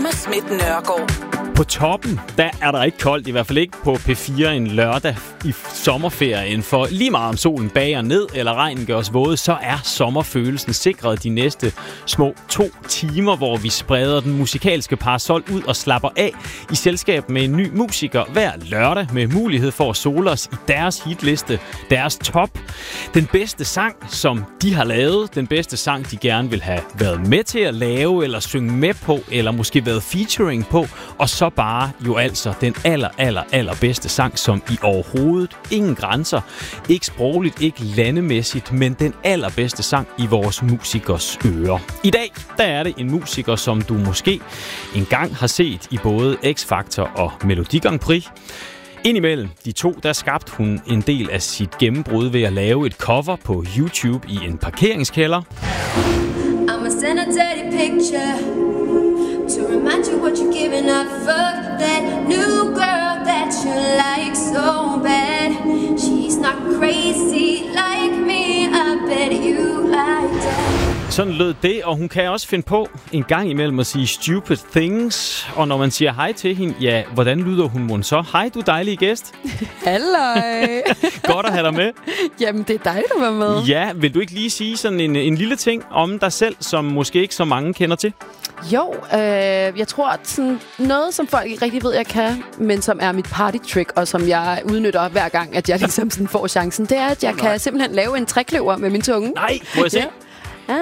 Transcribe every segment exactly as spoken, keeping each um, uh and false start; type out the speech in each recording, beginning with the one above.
Emma Smith Nørgaard. På toppen, der er der ikke koldt, i hvert fald ikke på P fire en lørdag i sommerferien. For lige meget om solen bager ned, eller regnen gør os våde, så er sommerfølelsen sikret de næste små to timer, hvor vi spreder den musikalske parasol ud og slapper af i selskab med en ny musiker hver lørdag med mulighed for at sole os i deres hitliste, deres top. Den bedste sang, som de har lavet, den bedste sang, de gerne vil have været med til at lave, eller synge med på, eller måske været featuring på, og så bare jo altså den aller, aller, aller bedste sang, som i overhovedet ingen grænser, ikke sprogligt, ikke landemæssigt, men den allerbedste sang i vores musikers ører. I dag, der er det en musiker, som du måske engang har set i både X-Factor og Melodi Grand Prix. Indimellem de to, der skabte hun en del af sit gennembrud ved at lave et cover på YouTube i en parkeringskælder. I'ma send a dirty picture to remind you what you're giving up. Fuck that new girl that you like so bad. She's not crazy like me. I bet you like that. Sådan lød det, og hun kan også finde på en gang imellem at sige stupid things. Og når man siger hej til hende, ja, hvordan lyder hun mon så? Hej, du dejlige gæst. Halløj. Godt at have dig med. Jamen, det er dig, der var med. Ja, vil du ikke lige sige sådan en, en lille ting om dig selv, som måske ikke så mange kender til? Jo, øh, jeg tror, at sådan noget, som folk ikke rigtig ved, jeg kan, men som er mit party trick, og som jeg udnytter hver gang, at jeg ligesom sådan får chancen, det er, at jeg oh, kan simpelthen lave en trekløver med min tunge. Nej, må jeg se? Ja. Ja.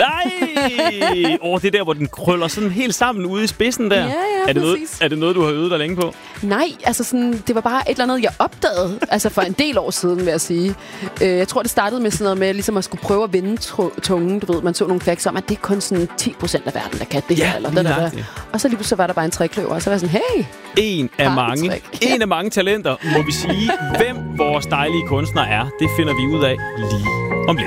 Nej! Åh, oh, det er der, hvor den krøller sådan helt sammen ude i spidsen der. Ja, ja, er det noget, præcis. er det noget, du har øvet dig længe på? Nej, altså sådan, det var bare et eller andet, jeg opdagede, altså for en del år siden, vil jeg sige. Øh, jeg tror, det startede med sådan noget med, ligesom at skulle prøve at vende tr- tungen. Du ved, man så nogle facts om, at det er kun sådan ti procent af verden, der kan det ja, her. Eller, der, der, der. Og så lige pludselig var der bare en trekløver, og så var jeg sådan, hey! En af mange, ja. en af mange talenter, må vi sige. Hvem vores dejlige kunstner er, det finder vi ud af lige om lidt.